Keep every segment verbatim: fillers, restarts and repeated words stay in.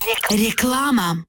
Реклама.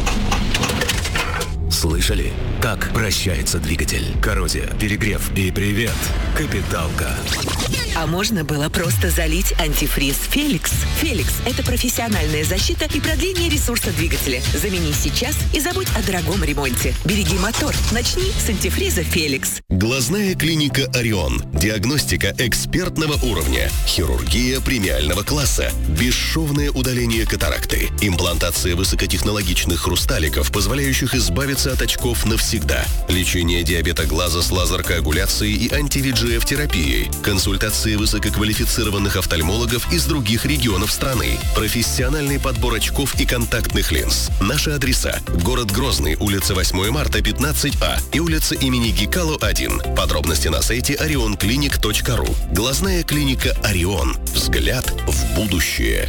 Слышали, как прощается двигатель? Коррозия, перегрев и привет, капиталка. А можно было просто залить антифриз «Феликс». «Феликс» — это профессиональная защита и продление ресурса двигателя. Замени сейчас и забудь о дорогом ремонте. Береги мотор. Начни с антифриза «Феликс». Глазная клиника «Орион». Диагностика экспертного уровня. Хирургия премиального класса. Бесшовное удаление катаракты. Имплантация высокотехнологичных хрусталиков, позволяющих избавиться от очков навсегда. Лечение диабета глаза с лазер-коагуляцией и анти-ви джи эф-терапией. Консультации высококвалифицированных офтальмологов из других регионов страны. Профессиональный подбор очков и контактных линз. Наши адреса. Город Грозный, улица восьмое марта, пятнадцать А и улица имени Гикало, один. Подробности на сайте орион клиник точка ру. Глазная клиника «Орион». Взгляд в будущее.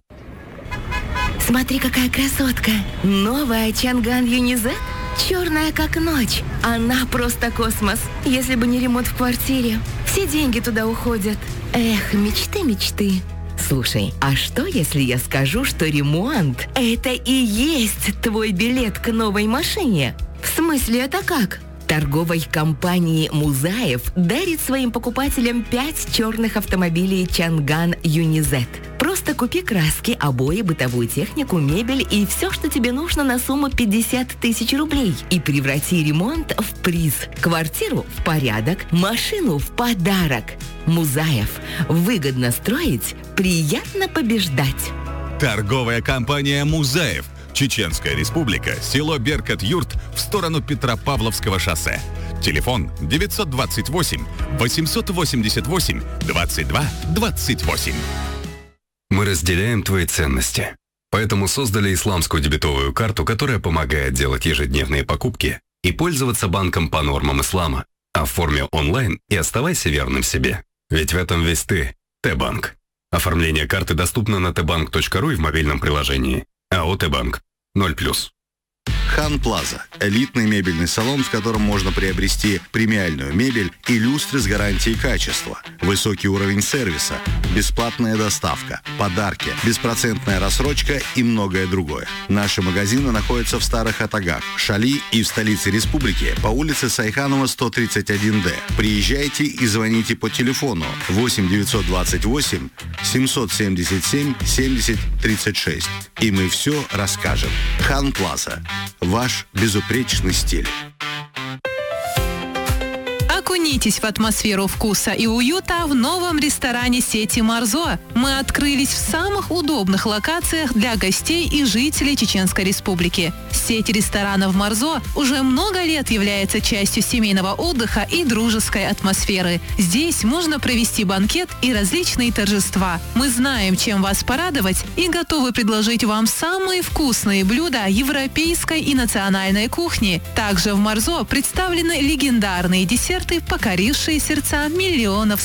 Смотри, какая красотка. Новая Чанган Юнизет. Черная, как ночь. Она просто космос. Если бы не ремонт в квартире. Все деньги туда уходят. Эх, мечты, мечты. Слушай, а что, если я скажу, что ремонт – это и есть твой билет к новой машине? В смысле, это как? Торговой компании «Музаев» дарит своим покупателям пять черных автомобилей Чанган Юнизет. Просто купи краски, обои, бытовую технику, мебель и все, что тебе нужно на сумму пятьдесят тысяч рублей. И преврати ремонт в приз. Квартиру в порядок, машину в подарок. Музаев. Выгодно строить, приятно побеждать. Торговая компания «Музаев». Чеченская республика, село Беркат-Юрт в сторону Петропавловского шоссе. Телефон девятьсот двадцать восемь восемьсот восемьдесят восемь двадцать два двадцать восемь. Мы разделяем твои ценности. Поэтому создали исламскую дебетовую карту, которая помогает делать ежедневные покупки и пользоваться банком по нормам ислама. Оформи онлайн и оставайся верным себе. Ведь в этом весь ты. Т-банк. Оформление карты доступно на тэ банк точка ру и в мобильном приложении. АО «Т-банк». ноль плюс. Хан Плаза – элитный мебельный салон, в котором можно приобрести премиальную мебель и люстры с гарантией качества, высокий уровень сервиса, бесплатная доставка, подарки, беспроцентная рассрочка и многое другое. Наши магазины находятся в Старых Атагах, Шали и в столице республики по улице Сайханова, сто тридцать один Д. Приезжайте и звоните по телефону восемь девятьсот двадцать восемь семьсот семьдесят семь семьдесят тридцать шесть. И мы все расскажем. Хан Плаза. Ваш безупречный стиль. Окунитесь в атмосферу вкуса и уюта в новом ресторане сети «Марзо». Мы открылись в самых удобных локациях для гостей и жителей Чеченской Республики. Сеть ресторанов «Марзо» уже много лет является частью семейного отдыха и дружеской атмосферы. Здесь можно провести банкет и различные торжества. Мы знаем, чем вас порадовать, и готовы предложить вам самые вкусные блюда европейской и национальной кухни. Также в «Марзо» представлены легендарные десерты, покорившие сердца миллионов